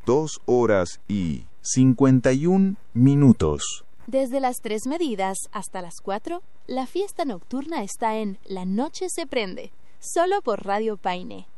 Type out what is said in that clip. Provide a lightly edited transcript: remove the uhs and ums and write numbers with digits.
2 horas y 51 minutos. Desde las 3 medidas hasta las 4, la fiesta nocturna está en La Noche se Prende, solo por Radio Paine.